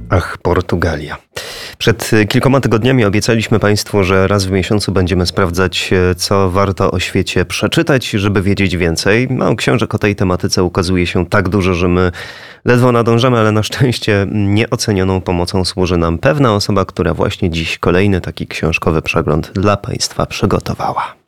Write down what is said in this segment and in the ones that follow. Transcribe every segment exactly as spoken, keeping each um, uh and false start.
Ach, Portugalia. Przed kilkoma tygodniami obiecaliśmy Państwu, że raz w miesiącu będziemy sprawdzać, co warto o świecie przeczytać, żeby wiedzieć więcej. No, książek o tej tematyce ukazuje się tak dużo, że my ledwo nadążamy, ale na szczęście nieocenioną pomocą służy nam pewna osoba, która właśnie dziś kolejny taki książkowy przegląd dla Państwa przygotowała.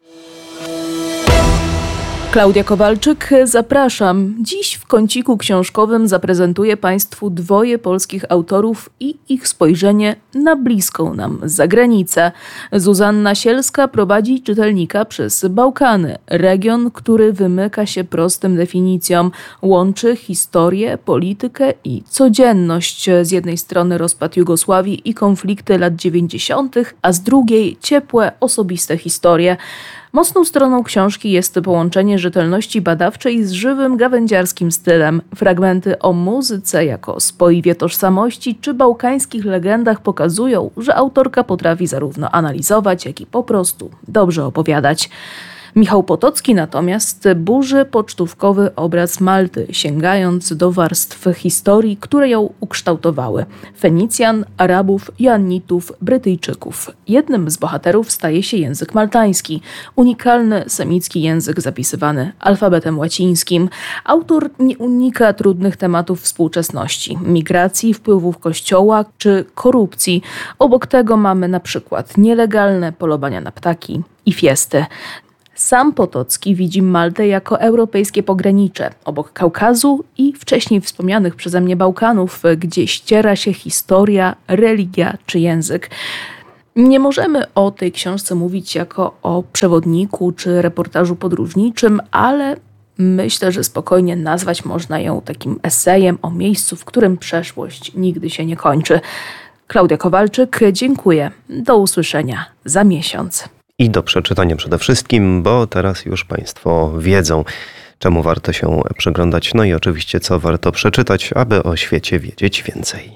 Klaudia Kowalczyk, zapraszam. Dziś w kąciku książkowym zaprezentuję Państwu dwoje polskich autorów i ich spojrzenie na bliską nam zagranicę. Zuzanna Sielska prowadzi czytelnika przez Bałkany, region, który wymyka się prostym definicjom. Łączy historię, politykę i codzienność. Z jednej strony rozpad Jugosławii i konflikty lat dziewięćdziesiątych, a z drugiej ciepłe, osobiste historie. Mocną stroną książki jest połączenie rzetelności badawczej z żywym, gawędziarskim stylem. Fragmenty o muzyce jako spoiwie tożsamości czy bałkańskich legendach pokazują, że autorka potrafi zarówno analizować, jak i po prostu dobrze opowiadać. Michał Potocki natomiast burzy pocztówkowy obraz Malty, sięgając do warstw historii, które ją ukształtowały. Fenicjan, Arabów, Joannitów, Brytyjczyków. Jednym z bohaterów staje się język maltański, unikalny semicki język zapisywany alfabetem łacińskim. Autor nie unika trudnych tematów współczesności, migracji, wpływów kościoła czy korupcji. Obok tego mamy na przykład nielegalne polowania na ptaki i fiesty. Sam Potocki widzi Maltę jako europejskie pogranicze, obok Kaukazu i wcześniej wspomnianych przeze mnie Bałkanów, gdzie ściera się historia, religia czy język. Nie możemy o tej książce mówić jako o przewodniku czy reportażu podróżniczym, ale myślę, że spokojnie nazwać można ją takim esejem o miejscu, w którym przeszłość nigdy się nie kończy. Klaudia Kowalczyk, dziękuję. Do usłyszenia za miesiąc. I do przeczytania przede wszystkim, bo teraz już Państwo wiedzą, czemu warto się przyglądać, no i oczywiście co warto przeczytać, aby o świecie wiedzieć więcej.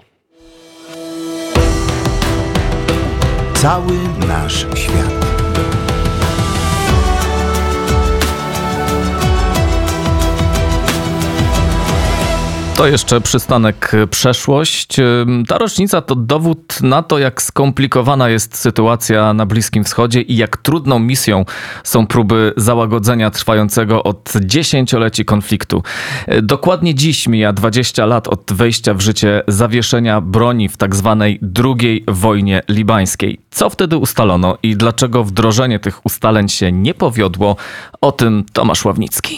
Cały nasz świat. To jeszcze przystanek przeszłość. Ta rocznica to dowód na to, jak skomplikowana jest sytuacja na Bliskim Wschodzie i jak trudną misją są próby załagodzenia trwającego od dziesięcioleci konfliktu. Dokładnie dziś mija dwadzieścia lat od wejścia w życie zawieszenia broni w tak zwanej drugiej wojnie libańskiej. Co wtedy ustalono i dlaczego wdrożenie tych ustaleń się nie powiodło? O tym Tomasz Ławnicki.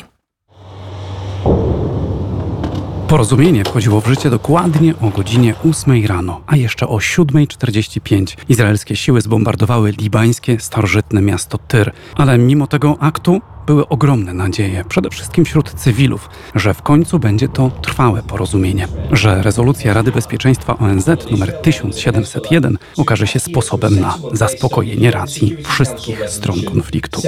Porozumienie wchodziło w życie dokładnie o godzinie ósmej rano, a jeszcze o siódmej czterdzieści pięć izraelskie siły zbombardowały libańskie starożytne miasto Tyr. Ale mimo tego aktu były ogromne nadzieje, przede wszystkim wśród cywilów, że w końcu będzie to trwałe porozumienie, że rezolucja Rady Bezpieczeństwa O N Z nr tysiąc siedemset jeden okaże się sposobem na zaspokojenie racji wszystkich stron konfliktu.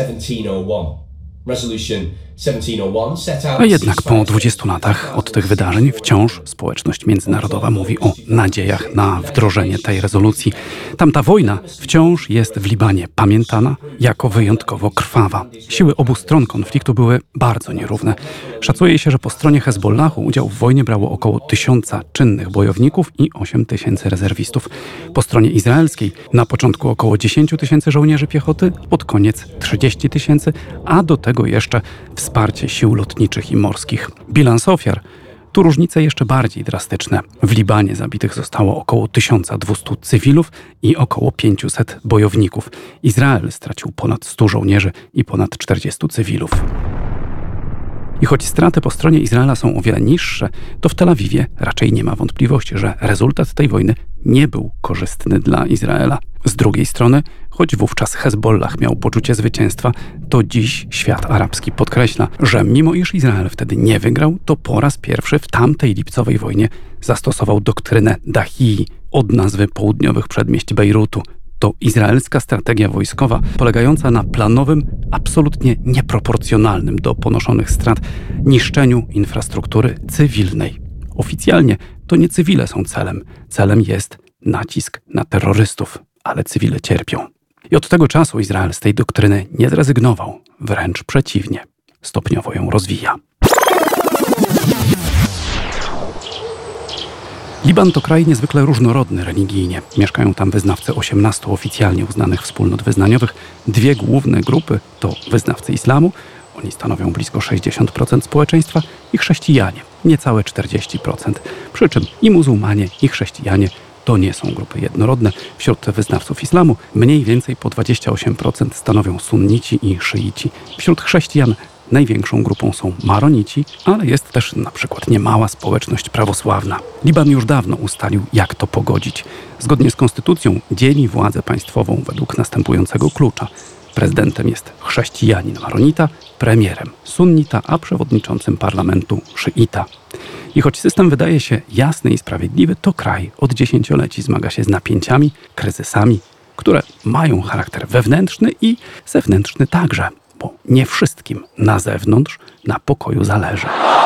A jednak po dwudziestu latach od tych wydarzeń wciąż społeczność międzynarodowa mówi o nadziejach na wdrożenie tej rezolucji. Tamta wojna wciąż jest w Libanie pamiętana jako wyjątkowo krwawa. Siły obu stron konfliktu były bardzo nierówne. Szacuje się, że po stronie Hezbollahu udział w wojnie brało około tysiąca czynnych bojowników i osiem tysięcy rezerwistów. Po stronie izraelskiej na początku około dziesięć tysięcy żołnierzy piechoty, pod koniec trzydzieści tysięcy, a do tego jeszcze wsparcie sił lotniczych i morskich. Bilans ofiar tu różnice jeszcze bardziej drastyczne. W Libanie zabitych zostało około tysiąc dwieście cywilów i około pięćset bojowników. Izrael stracił ponad stu żołnierzy i ponad czterdziestu cywilów. I choć straty po stronie Izraela są o wiele niższe, to w Tel Awiwie raczej nie ma wątpliwości, że rezultat tej wojny nie był korzystny dla Izraela. Z drugiej strony, choć wówczas Hezbollah miał poczucie zwycięstwa, to dziś świat arabski podkreśla, że mimo iż Izrael wtedy nie wygrał, to po raz pierwszy w tamtej lipcowej wojnie zastosował doktrynę Dahii od nazwy południowych przedmieść Bejrutu. To izraelska strategia wojskowa polegająca na planowym, absolutnie nieproporcjonalnym do ponoszonych strat niszczeniu infrastruktury cywilnej. Oficjalnie to nie cywile są celem. Celem jest nacisk na terrorystów, ale cywile cierpią. I od tego czasu Izrael z tej doktryny nie zrezygnował, wręcz przeciwnie. Stopniowo ją rozwija. Liban to kraj niezwykle różnorodny religijnie. Mieszkają tam wyznawcy osiemnastu oficjalnie uznanych wspólnot wyznaniowych. Dwie główne grupy to wyznawcy islamu, oni stanowią blisko sześćdziesiąt procent społeczeństwa, i chrześcijanie, niecałe czterdzieści procent. Przy czym i muzułmanie, i chrześcijanie to nie są grupy jednorodne. Wśród wyznawców islamu mniej więcej po dwadzieścia osiem procent stanowią sunnici i szyici. Wśród chrześcijan największą grupą są maronici, ale jest też na przykład niemała społeczność prawosławna. Liban już dawno ustalił, jak to pogodzić. Zgodnie z konstytucją dzieli władzę państwową według następującego klucza. Prezydentem jest chrześcijanin maronita, premierem sunnita, a przewodniczącym parlamentu szyita. I choć system wydaje się jasny i sprawiedliwy, to kraj od dziesięcioleci zmaga się z napięciami, kryzysami, które mają charakter wewnętrzny i zewnętrzny także, bo nie wszystkim na zewnątrz na pokoju zależy.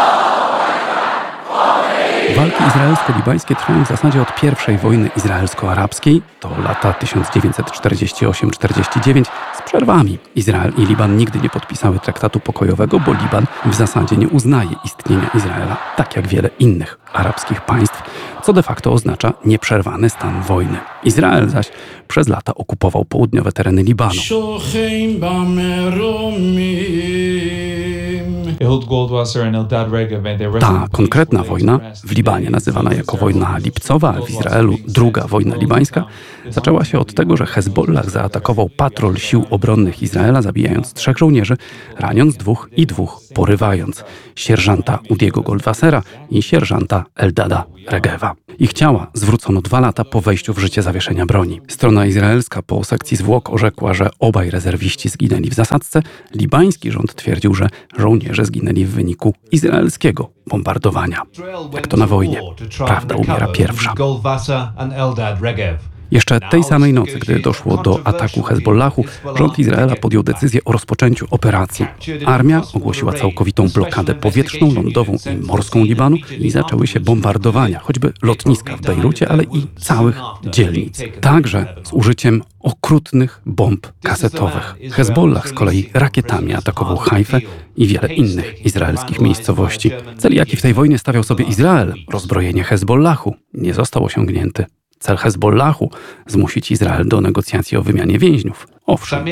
Walki izraelsko-libańskie trwają w zasadzie od pierwszej wojny izraelsko-arabskiej, to lata tysiąc dziewięćset czterdziesty ósmy czterdziesty dziewiąty, z przerwami. Izrael i Liban nigdy nie podpisały traktatu pokojowego, bo Liban w zasadzie nie uznaje istnienia Izraela, tak jak wiele innych arabskich państw, co de facto oznacza nieprzerwany stan wojny. Izrael zaś przez lata okupował południowe tereny Libanu. Ta konkretna wojna, w Libanie nazywana jako wojna lipcowa, a w Izraelu druga wojna libańska, zaczęła się od tego, że Hezbollah zaatakował patrol sił obronnych Izraela, zabijając trzech żołnierzy, raniąc dwóch i dwóch porywając. Sierżanta Udiego Goldwassera i sierżanta Eldada Regewa. Ich ciała zwrócono dwa lata po wejściu w życie zawieszenia broni. Strona izraelska po sekcji zwłok orzekła, że obaj rezerwiści zginęli w zasadzce. Libański rząd twierdził, że żołnierze zginęli w wyniku izraelskiego bombardowania. Jak to na wojnie, prawda umiera pierwsza. Jeszcze tej samej nocy, gdy doszło do ataku Hezbollahu, rząd Izraela podjął decyzję o rozpoczęciu operacji. Armia ogłosiła całkowitą blokadę powietrzną, lądową i morską Libanu i zaczęły się bombardowania, choćby lotniska w Bejrucie, ale i całych dzielnic. Także z użyciem okrutnych bomb kasetowych. Hezbollah z kolei rakietami atakował Hajfę i wiele innych izraelskich miejscowości. Cel, jaki w tej wojnie stawiał sobie Izrael, rozbrojenie Hezbollahu, nie został osiągnięty. Cel Hezbollahu – zmusić Izrael do negocjacji o wymianie więźniów. Owszem.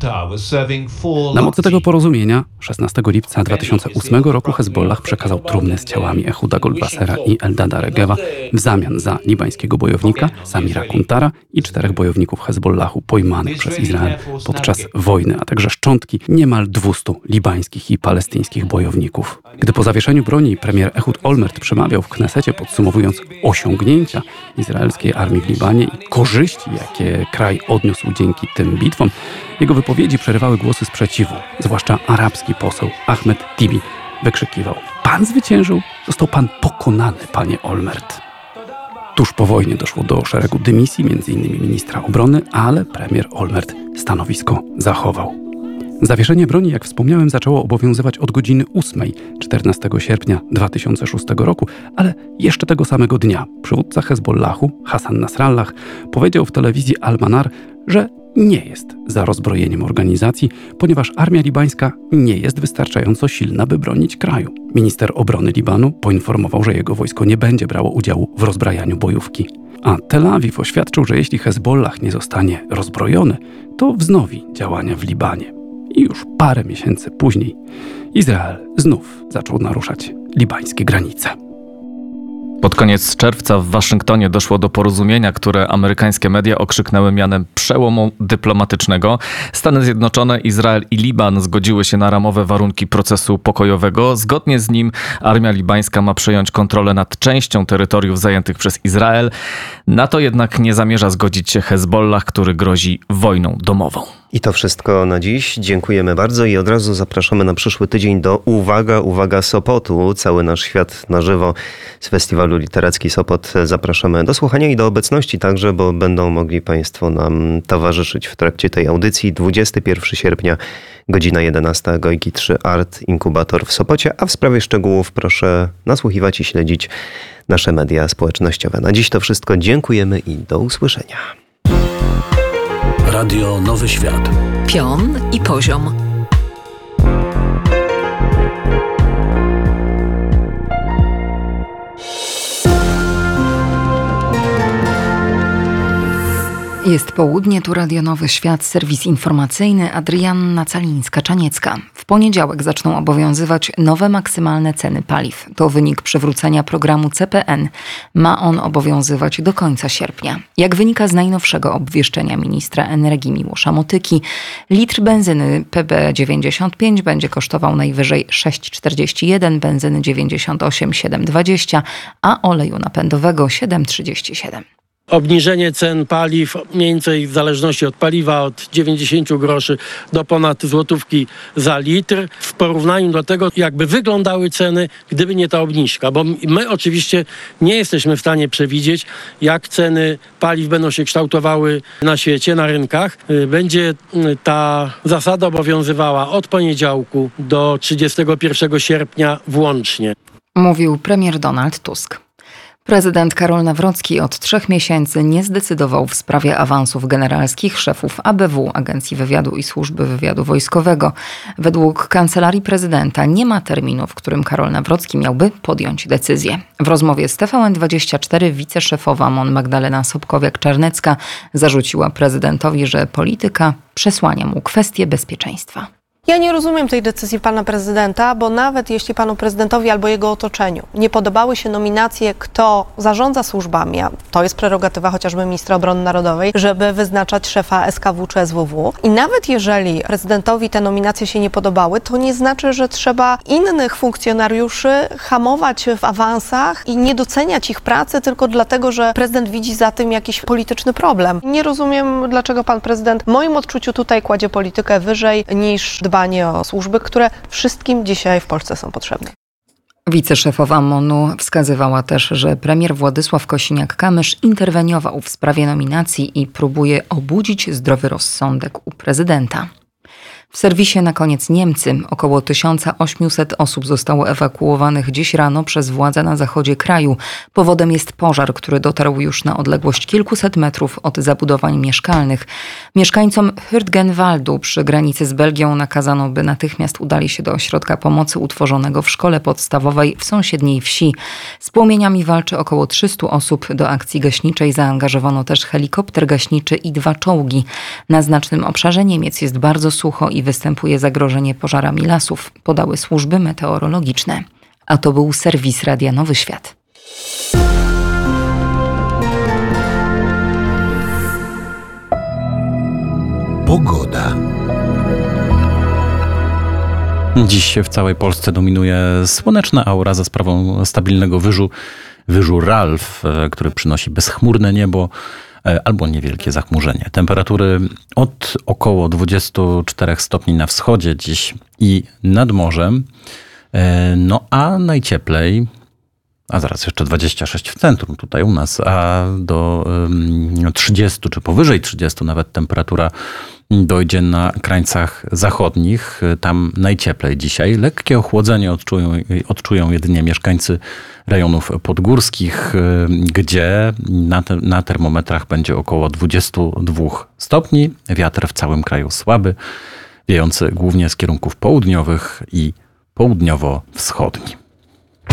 Na mocy tego porozumienia szesnastego lipca dwa tysiące ósmego roku Hezbollah przekazał trumny z ciałami Ehuda Goldwassera i Eldada Regewa w zamian za libańskiego bojownika Samira Kuntara i czterech bojowników Hezbollahu pojmanych przez Izrael podczas wojny, a także szczątki niemal dwustu libańskich i palestyńskich bojowników. Gdy po zawieszeniu broni premier Ehud Olmert przemawiał w Knesecie, podsumowując osiągnięcia izraelskiej armii w Libanie i korzyści, jakie kraj odniósł dzięki tym bitwom, jego wypowiedzi przerywały głosy sprzeciwu. Zwłaszcza arabski poseł Ahmed Tibi wykrzykiwał: "Pan zwyciężył? Został pan pokonany, panie Olmert". Tuż po wojnie doszło do szeregu dymisji, między innymi ministra obrony, ale premier Olmert stanowisko zachował. Zawieszenie broni, jak wspomniałem, zaczęło obowiązywać od godziny ósmej czternastego sierpnia dwa tysiące szóstego roku, ale jeszcze tego samego dnia przywódca Hezbollahu, Hassan Nasrallah, powiedział w telewizji Al-Manar, że nie jest za rozbrojeniem organizacji, ponieważ armia libańska nie jest wystarczająco silna, by bronić kraju. Minister obrony Libanu poinformował, że jego wojsko nie będzie brało udziału w rozbrajaniu bojówki. A Tel Awiw oświadczył, że jeśli Hezbollah nie zostanie rozbrojony, to wznowi działania w Libanie. I już parę miesięcy później Izrael znów zaczął naruszać libańskie granice. Pod koniec czerwca w Waszyngtonie doszło do porozumienia, które amerykańskie media okrzyknęły mianem przełomu dyplomatycznego. Stany Zjednoczone, Izrael i Liban zgodziły się na ramowe warunki procesu pokojowego. Zgodnie z nim armia libańska ma przejąć kontrolę nad częścią terytoriów zajętych przez Izrael. Na to jednak nie zamierza zgodzić się Hezbollah, który grozi wojną domową. I to wszystko na dziś. Dziękujemy bardzo i od razu zapraszamy na przyszły tydzień do Uwaga, Uwaga Sopotu. Cały nasz świat na żywo z Festiwalu Literacki Sopot. Zapraszamy do słuchania i do obecności także, bo będą mogli Państwo nam towarzyszyć w trakcie tej audycji. dwudziestego pierwszego sierpnia, godzina jedenasta, Gojki trzy Art Inkubator w Sopocie. A w sprawie szczegółów proszę nasłuchiwać i śledzić nasze media społecznościowe. Na dziś to wszystko. Dziękujemy i do usłyszenia. Radio Nowy Świat. Pion i poziom. Jest południe, tu Radio Nowy Świat, serwis informacyjny, Adrianna Calińska-Czaniecka. W poniedziałek zaczną obowiązywać nowe maksymalne ceny paliw. To wynik przywrócenia programu C P N. Ma on obowiązywać do końca sierpnia. Jak wynika z najnowszego obwieszczenia ministra energii Miłosza Motyki, litr benzyny P B dziewięćdziesiąt pięć będzie kosztował najwyżej sześć czterdzieści jeden, benzyny dziewięćdziesiąt osiem siedem dwadzieścia, a oleju napędowego siedem trzydzieści siedem. Obniżenie cen paliw mniej więcej w zależności od paliwa od dziewięćdziesiąt groszy do ponad złotówki za litr w porównaniu do tego, jakby wyglądały ceny, gdyby nie ta obniżka. Bo my oczywiście nie jesteśmy w stanie przewidzieć, jak ceny paliw będą się kształtowały na świecie, na rynkach. Będzie ta zasada obowiązywała od poniedziałku do trzydziestego pierwszego sierpnia włącznie. Mówił premier Donald Tusk. Prezydent Karol Nawrocki od trzech miesięcy nie zdecydował w sprawie awansów generalskich szefów A B W, Agencji Wywiadu i Służby Wywiadu Wojskowego. Według Kancelarii Prezydenta nie ma terminu, w którym Karol Nawrocki miałby podjąć decyzję. W rozmowie z T V N dwadzieścia cztery wiceszefowa M O N Magdalena Sobkowiak-Czarnecka zarzuciła prezydentowi, że polityka przesłania mu kwestie bezpieczeństwa. Ja nie rozumiem tej decyzji pana prezydenta, bo nawet jeśli panu prezydentowi albo jego otoczeniu nie podobały się nominacje, kto zarządza służbami, a to jest prerogatywa chociażby ministra obrony narodowej, żeby wyznaczać szefa S K W czy S W W. I nawet jeżeli prezydentowi te nominacje się nie podobały, to nie znaczy, że trzeba innych funkcjonariuszy hamować w awansach i nie doceniać ich pracy tylko dlatego, że prezydent widzi za tym jakiś polityczny problem. Nie rozumiem, dlaczego pan prezydent w moim odczuciu tutaj kładzie politykę wyżej niż dbanie o służby, które wszystkim dzisiaj w Polsce są potrzebne. Wiceszefowa M O N-u wskazywała też, że premier Władysław Kosiniak-Kamysz interweniował w sprawie nominacji i próbuje obudzić zdrowy rozsądek u prezydenta. W serwisie na koniec Niemcy około tysiąc osiemset osób zostało ewakuowanych dziś rano przez władze na zachodzie kraju. Powodem jest pożar, który dotarł już na odległość kilkuset metrów od zabudowań mieszkalnych. Mieszkańcom Hürtgenwaldu przy granicy z Belgią nakazano, by natychmiast udali się do ośrodka pomocy utworzonego w szkole podstawowej w sąsiedniej wsi. Z płomieniami walczy około trzystu osób. Do akcji gaśniczej zaangażowano też helikopter gaśniczy i dwa czołgi. Na znacznym obszarze Niemiec jest bardzo sucho i występuje zagrożenie pożarami lasów, podały służby meteorologiczne. A to był serwis Radia Nowy Świat. Pogoda. Dziś w całej Polsce dominuje słoneczna aura za sprawą stabilnego wyżu, wyżu Ralf, który przynosi bezchmurne niebo albo niewielkie zachmurzenie. Temperatury od około dwudziestu czterech stopni na wschodzie dziś i nad morzem. No a najcieplej, a zaraz jeszcze dwadzieścia sześć w centrum tutaj u nas, a do trzydziestu czy powyżej trzydziestu nawet temperatura dojdzie na krańcach zachodnich. Tam najcieplej dzisiaj. Lekkie ochłodzenie odczują, odczują jedynie mieszkańcy rejonów podgórskich, gdzie na, te, na termometrach będzie około dwudziestu dwóch stopni. Wiatr w całym kraju słaby, wiejący głównie z kierunków południowych i południowo-wschodni.